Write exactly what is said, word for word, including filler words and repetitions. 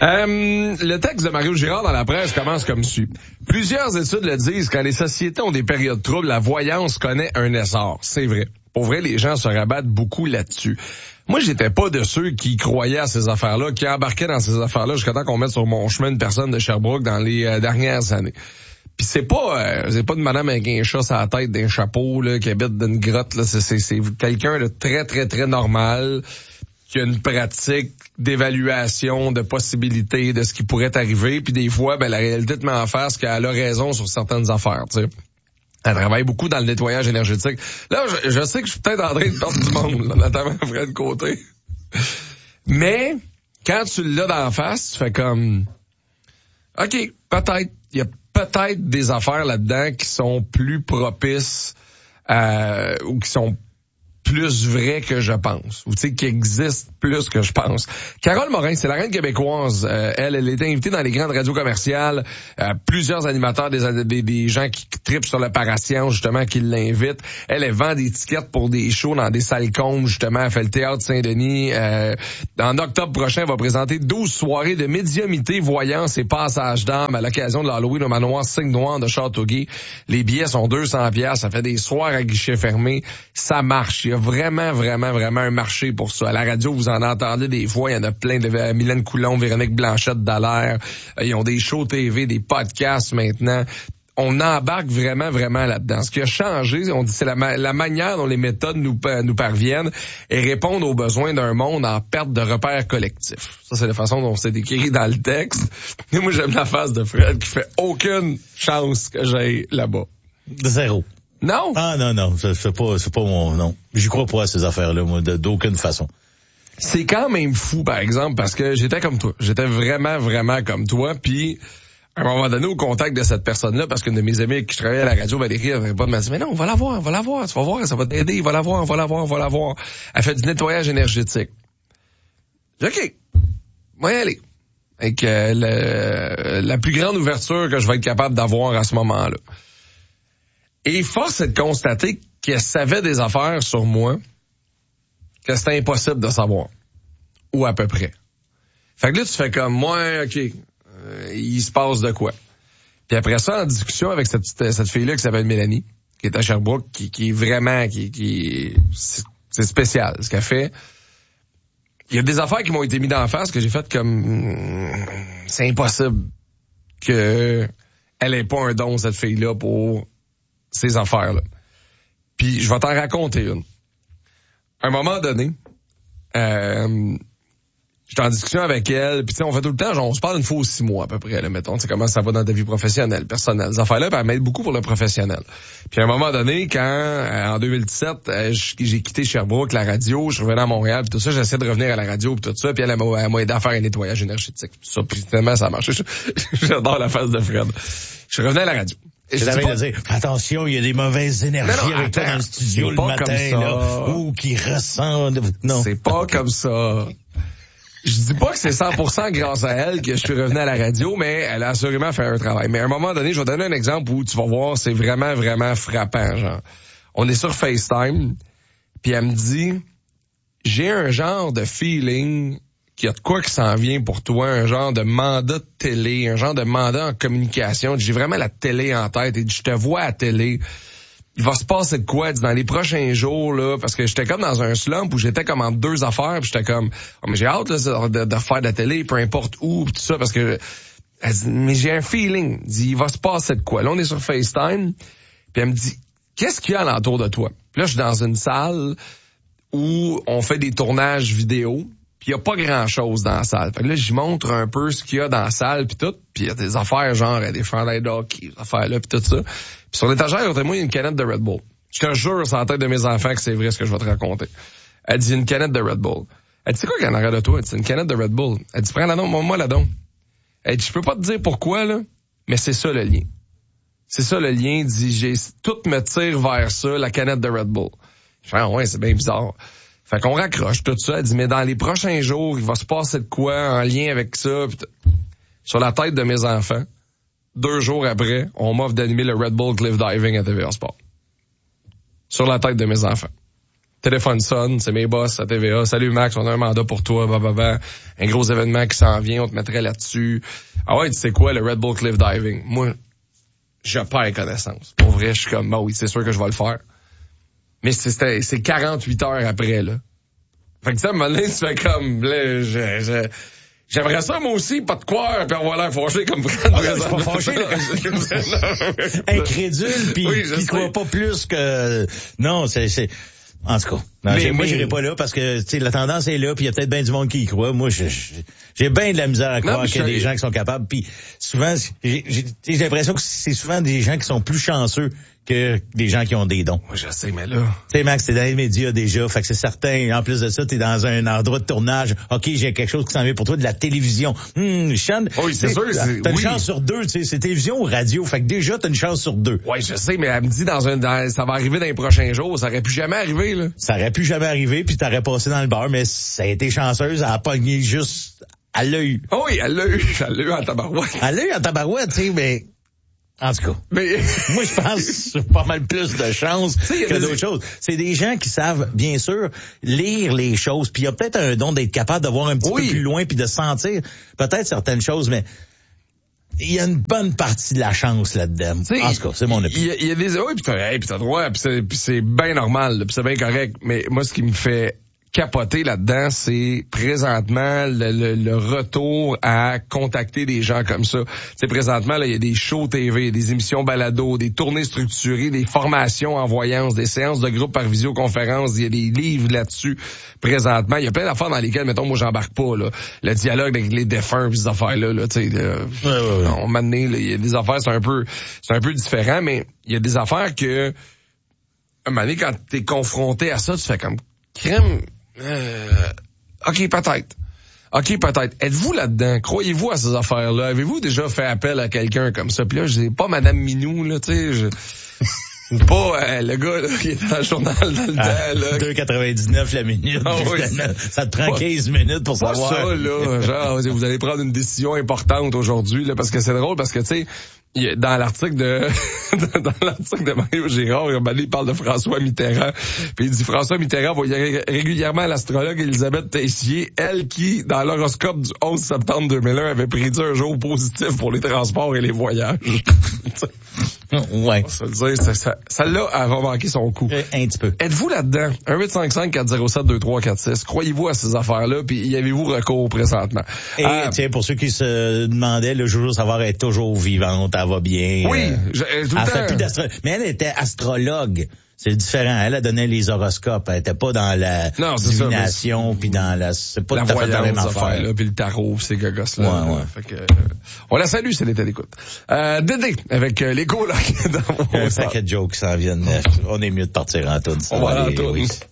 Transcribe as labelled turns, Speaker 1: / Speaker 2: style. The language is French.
Speaker 1: Euh, le texte de Mario Girard dans la presse commence comme suit. Plusieurs études le disent, quand les sociétés ont des périodes troubles, la voyance connaît un essor. C'est vrai. Pour vrai, les gens se rabattent beaucoup là-dessus. Moi, j'étais pas de ceux qui croyaient à ces affaires-là, qui embarquaient dans ces affaires-là jusqu'à temps qu'on mette sur mon chemin une personne de Sherbrooke dans les euh, dernières années. Puis c'est pas euh, c'est pas de madame avec un chat sur la tête d'un chapeau là qui habite dans une grotte là, c'est c'est, c'est quelqu'un de très très très normal qui a une pratique d'évaluation de possibilités de ce qui pourrait arriver, puis des fois ben la réalité te met en face qu'elle a raison sur certaines affaires, tu sais. Elle travaille beaucoup dans le nettoyage énergétique. Là, je, je sais que je suis peut-être en train de perdre du monde, là, notamment Fred Côté. Mais quand tu l'as d'en face, tu fais comme OK, peut-être il y a peut-être des affaires là-dedans qui sont plus propices à, ou qui sont plus vraies que je pense, ou tu sais, qui existent plus que je pense. Carole Morin, c'est la reine québécoise. Euh, elle, elle est invitée dans les grandes radios commerciales. Euh, plusieurs animateurs, des, des, des gens qui tripent sur le parascience, justement, qui l'invitent. Elle, elle vend des tickets pour des shows dans des salles combes, justement. Elle fait le Théâtre Saint-Denis. Euh, en octobre prochain, elle va présenter douze soirées de médiumité, voyance et passage d'âme à l'occasion de l'Halloween au manoir Cygne-Noir de Châteauguay. Les billets sont deux cents piastres. Ça fait des soirs à guichet fermé. Ça marche. Il y a vraiment, vraiment, vraiment un marché pour ça. À la radio, vous en entendez des fois, il y en a plein de Mylène Coulon, Véronique Blanchette Dallaire. Ils ont des shows T V, des podcasts maintenant. On embarque vraiment, vraiment là-dedans. Ce qui a changé, on dit, c'est la, ma- la manière dont les méthodes nous, nous parviennent et répondent aux besoins d'un monde en perte de repères collectifs. Ça, c'est la façon dont c'est décrit dans le texte. Et moi, j'aime la face de Fred qui fait aucune chance que j'aille là-bas.
Speaker 2: Zéro.
Speaker 1: Non?
Speaker 2: Ah non, non, c'est, c'est pas c'est pas mon non. J'y crois pas à ces affaires-là, moi, de, d'aucune façon.
Speaker 1: C'est quand même fou, par exemple, parce que j'étais comme toi. J'étais vraiment, vraiment comme toi, puis à un moment donné, au contact de cette personne-là, parce qu'une de mes amies qui travaillait à la radio, Valérie, elle avait pas de m'a dit, mais non, on va la voir, on va la voir, tu vas voir, ça va t'aider, on va la voir, on va la voir, on va la voir. Elle fait du nettoyage énergétique. J'ai dit, OK, moi y aller. Avec euh, le, la plus grande ouverture que je vais être capable d'avoir à ce moment-là. Et force est de constater qu'elle savait des affaires sur moi que c'était impossible de savoir. Ou à peu près. Fait que là, tu fais comme, moi, OK, euh, il se passe de quoi? Puis après ça, en discussion avec cette, cette fille-là qui s'appelle Mélanie, qui est à Sherbrooke, qui, qui est vraiment, qui, qui c'est, c'est spécial ce qu'elle fait. Il y a des affaires qui m'ont été mises d'en face que j'ai faites comme, c'est impossible que elle ait pas un don, cette fille-là, pour ces affaires-là. Puis je vais t'en raconter une. À un moment donné, euh, j'étais en discussion avec elle, puis tu sais, on fait tout le temps, genre, on se parle une fois aux six mois à peu près, là, mettons, tu sais, comment ça va dans ta vie professionnelle, personnelle. Ces affaires-là, ben, elles m'aident beaucoup pour le professionnel. Puis à un moment donné, quand, euh, en deux mille dix-sept, euh, j'ai quitté Sherbrooke, la radio, je revenais à Montréal, puis tout ça, j'essayais de revenir à la radio, puis tout ça, puis elle, elle m'a, elle m'a aidé à faire un nettoyage énergétique. Tout ça, puis finalement, ça a marché. J'adore la face de Fred. Je revenais à la radio.
Speaker 2: C'est la de dire, attention, il y a des mauvaises énergies
Speaker 1: non, non,
Speaker 2: avec toi
Speaker 1: attends,
Speaker 2: dans le studio le matin, là, ou qui ressentent... Non.
Speaker 1: C'est pas comme ça. Je dis pas que c'est cent pour cent grâce à elle que je suis revenu à la radio, mais elle a assurément fait un travail. Mais à un moment donné, je vais donner un exemple où tu vas voir, c'est vraiment, vraiment frappant, genre. On est sur FaceTime, puis elle me dit, j'ai un genre de feeling qu'il y a de quoi qui s'en vient pour toi, un genre de mandat de télé, un genre de mandat en communication. J'ai vraiment la télé en tête et je te vois à la télé. Il va se passer de quoi dans les prochains jours, là, parce que j'étais comme dans un slump où j'étais comme entre deux affaires, puis j'étais comme, oh, mais j'ai hâte là, de, de faire de la télé, peu importe où, pis tout ça, parce que, elle dit, mais j'ai un feeling. Elle dit, il va se passer de quoi. Là, on est sur FaceTime, puis elle me dit, qu'est-ce qu'il y a alentour de toi? Puis là, je suis dans une salle où on fait des tournages vidéo. Puis il y a pas grand-chose dans la salle. Fait que là, j'y montre un peu ce qu'il y a dans la salle, puis tout. Puis il y a des affaires, genre des chandails de hockey, des affaires là, puis tout ça. Puis sur l'étagère, autour de moi, il y a une canette de Red Bull. Je te jure, c'est en tête de mes enfants que c'est vrai ce que je vais te raconter. Elle dit, une canette de Red Bull. Elle dit, c'est quoi qu'il y en a de toi? Elle dit, c'est une canette de Red Bull. Elle dit, prends la don, moi la don. Elle dit, je peux pas te dire pourquoi, là, mais c'est ça le lien. C'est ça le lien. Elle dit, j'ai, tout me tire vers ça, la canette de Red Bull. Je fais, ah ouais, c'est bien bizarre. Fait qu'on raccroche tout ça. Elle dit, mais dans les prochains jours, il va se passer de quoi en lien avec ça? Pis sur la tête de mes enfants, deux jours après, on m'offre d'animer le Red Bull Cliff Diving à T V A Sport. Sur la tête de mes enfants. téléphone sonne, c'est mes boss à T V A. Salut Max, on a un mandat pour toi, bah, bah, bah. Un gros événement qui s'en vient, on te mettrait là-dessus. Ah ouais, tu sais quoi, le Red Bull Cliff Diving. Moi, je perds connaissance. Pour vrai, je suis comme, bah oui, c'est sûr que je vais le faire. Mais c'est, c'est quarante-huit heures après, là. Fait que ça, à un moment donné, tu fais comme, là, je, je, j'aimerais ça, moi aussi, pas de quoi, puis avoir l'air fâché comme Fred.
Speaker 2: Ah, je suis pas fâché, là. Incrédule, puis
Speaker 1: oui,
Speaker 2: qui croit pas plus que... Non, c'est... c'est... En tout cas, non, mais, moi, mais... j'irai pas là parce que, tu sais, la tendance est là, puis il y a peut-être bien du monde qui y croit. Moi, je, je, j'ai bien de la misère à croire qu'il y a des gens qui sont capables. Puis souvent, j'ai, j'ai, j'ai l'impression que c'est souvent des gens qui sont plus chanceux que des gens qui ont des dons.
Speaker 1: Moi, je sais, mais là...
Speaker 2: Tu sais, Max, t'es dans les médias déjà, fait que c'est certain. En plus de ça, t'es dans un endroit de tournage. OK, j'ai quelque chose qui s'en vient pour toi, de la télévision. Hum, Sean,
Speaker 1: oui, c'est sûr.
Speaker 2: T'as
Speaker 1: c'est,
Speaker 2: une
Speaker 1: oui.
Speaker 2: chance sur deux, tu sais, c'est télévision ou radio. Fait que déjà, t'as une chance sur deux.
Speaker 1: Oui, je sais, mais elle me dit dans un, dans, ça va arriver dans les prochains jours. Ça aurait pu jamais arriver, là.
Speaker 2: Ça aurait pu jamais arriver, puis t'aurais passé dans le bar, mais ça a été chanceuse, elle a pogné juste, elle l'a eu.
Speaker 1: Oh oui, elle l'a eu, elle l'a eu en tabarouette.
Speaker 2: Elle l'a eu en tabarouette, tu sais, mais... En tout cas,
Speaker 1: mais
Speaker 2: moi je pense que c'est pas mal plus de chance que d'autres choses. C'est des gens qui savent, bien sûr, lire les choses, puis il y a peut-être un don d'être capable de voir un petit oui. peu plus loin, puis de sentir peut-être certaines choses, mais il y a une bonne partie de la chance là-dedans. T'sais, en tout cas, c'est mon opinion.
Speaker 1: Il y, y a des... Oui, puis t'as, hey, puis t'as droit, puis c'est, puis c'est bien normal, puis c'est bien correct, mais moi ce qui me fait capoter là-dedans, c'est présentement le, le, le retour à contacter des gens comme ça. C'est présentement, là, il y a des shows T V, des émissions balado, des tournées structurées, des formations en voyance, des séances de groupe par visioconférence, il y a des livres là-dessus présentement. Il y a plein d'affaires dans lesquelles, mettons, moi, j'embarque pas, là. Le dialogue avec les défunts, pis ces affaires-là, là, tu sais, ouais, ouais, ouais. On m'a donné, il y a des affaires, c'est un peu, c'est un peu différent, mais il y a des affaires que, un moment donné, quand t'es confronté à ça, tu fais comme, crème, Euh, OK, peut-être. OK, peut-être. Êtes-vous là-dedans? Croyez-vous à ces affaires-là? Avez-vous déjà fait appel à quelqu'un comme ça? Puis là, je dis pas Madame Minou, là, tu sais, je... pas euh, le gars là, qui est dans le journal dans le ah, temps. Là.
Speaker 2: deux quatre-vingt-dix-neuf la minute. Ah, oui, ça te prend pas, quinze minutes pour savoir.
Speaker 1: Pas ça, là. Genre, vous allez prendre une décision importante aujourd'hui, là, parce que c'est drôle, parce que, tu sais, dans l'article de dans l'article de Mario Girard, il parle de François Mitterrand. Puis il dit François Mitterrand voyait régulièrement l'astrologue Elisabeth Tessier, elle qui, dans l'horoscope du onze septembre deux mille un, avait prédit un jour positif pour les transports et les voyages.
Speaker 2: Ouais.
Speaker 1: Ça veut dire, ça, ça, celle-là, elle va manquer son coup.
Speaker 2: Un petit peu.
Speaker 1: Êtes-vous là-dedans? un huit cinq cinq quatre zéro sept deux trois quatre six. Croyez-vous à ces affaires-là? Puis y avez-vous recours présentement?
Speaker 2: Et
Speaker 1: euh,
Speaker 2: tiens, pour ceux qui se demandaient, le jour savoir, elle est toujours vivante, elle va bien.
Speaker 1: Oui.
Speaker 2: Euh,
Speaker 1: je, tout
Speaker 2: elle
Speaker 1: le
Speaker 2: fait
Speaker 1: temps.
Speaker 2: plus d'astro... Mais elle était astrologue. C'est différent. Elle a donné les horoscopes. Elle était pas dans la non, divination, puis dans la... C'est pas
Speaker 1: la
Speaker 2: tout à fait la même
Speaker 1: affaire.
Speaker 2: affaire.
Speaker 1: Là, puis le tarot, ces gagos-là.
Speaker 2: Ouais, ouais.
Speaker 1: Fait que, euh, on la salue, c'est l'état d'écoute. Euh, Dédé, avec euh, les colocs dans mon
Speaker 2: un paquet de jokes qui s'en viennent. On est mieux de partir en toune.
Speaker 1: On va en toune.